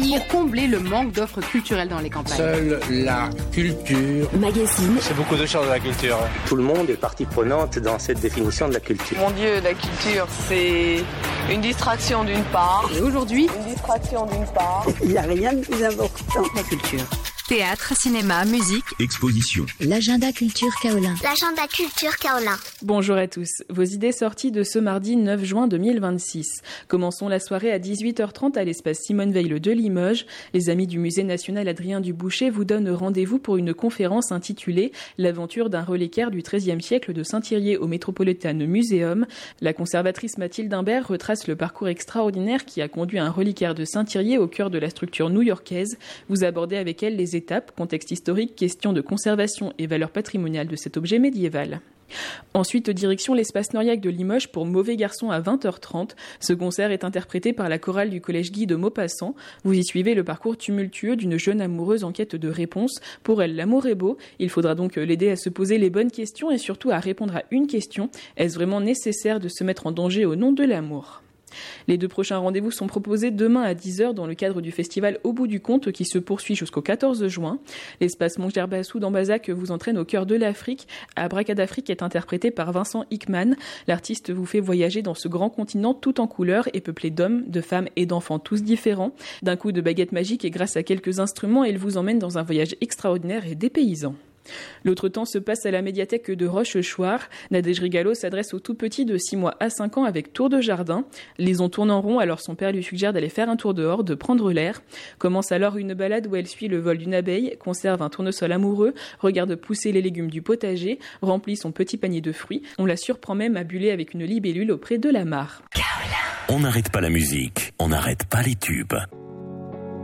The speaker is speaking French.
pour combler le manque d'offres culturelles dans les campagnes. Seule la culture. Magazine. C'est beaucoup de choses de la culture. Tout le monde est partie prenante dans cette définition de la culture. Mon Dieu, la culture, c'est une distraction d'une part. Et aujourd'hui, une distraction d'une part. Il n'y a rien de plus important. La culture. Théâtre, cinéma, musique, exposition. L'agenda culture Kaolin. L'agenda culture Kaolin. Bonjour à tous. Vos idées sorties de ce mardi 9 juin 2026. Commençons la soirée à 18h30 à l'espace Simone Veil de Limoges. Les amis du Musée national Adrien Duboucher vous donnent rendez-vous pour une conférence intitulée « L'aventure d'un reliquaire du XIIIe siècle de Saint-Thirier au Metropolitan Museum ». La conservatrice Mathilde Imbert retrace le parcours extraordinaire qui a conduit un reliquaire de Saint-Thirier au cœur de la structure new-yorkaise. Vous abordez avec elle les étapes, contexte historique, questions de conservation et valeur patrimoniale de cet objet médiéval. Ensuite, direction l'espace Noriac de Limoges pour Mauvais Garçon à 20h30. Ce concert est interprété par la chorale du collège Guy de Maupassant. Vous y suivez le parcours tumultueux d'une jeune amoureuse en quête de réponse. Pour elle, l'amour est beau. Il faudra donc l'aider à se poser les bonnes questions et surtout à répondre à une question. Est-ce vraiment nécessaire de se mettre en danger au nom de l'amour ? Les deux prochains rendez-vous sont proposés demain à 10h dans le cadre du festival Au bout du compte qui se poursuit jusqu'au 14 juin. L'espace Montgerbassou d'Ambazac vous entraîne au cœur de l'Afrique. Abracadafrique est interprété par Vincent Hickman. L'artiste vous fait voyager dans ce grand continent tout en couleurs et peuplé d'hommes, de femmes et d'enfants tous différents. D'un coup de baguette magique et grâce à quelques instruments, il vous emmène dans un voyage extraordinaire et dépaysant. L'autre temps se passe à la médiathèque de Rochechouart. Nadège Rigalo s'adresse aux tout petits de 6 mois à 5 ans avec tour de jardin. Lison tourne en rond, alors son père lui suggère d'aller faire un tour dehors, de prendre l'air. Commence alors une balade où elle suit le vol d'une abeille, conserve un tournesol amoureux, regarde pousser les légumes du potager, remplit son petit panier de fruits. On la surprend même à buller avec une libellule auprès de la mare. On n'arrête pas la musique, on n'arrête pas les tubes.